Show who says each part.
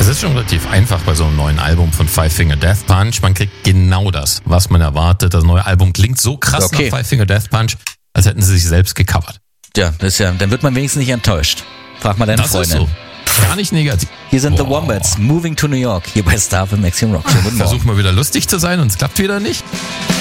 Speaker 1: Es ist schon relativ einfach bei so einem neuen Album von Five Finger Death Punch. Man kriegt genau das, was man erwartet. Das neue Album klingt so krass nach Five Finger Death Punch, als hätten sie sich selbst gecovert.
Speaker 2: Ja, dann wird man wenigstens nicht enttäuscht. Frag mal deine Freundin.
Speaker 1: Ist so. Gar nicht negativ.
Speaker 2: Hier sind The Wombats, Moving to New York, hier bei Star für Maximum Rock.
Speaker 1: Versuch mal wieder lustig zu sein und es klappt wieder nicht.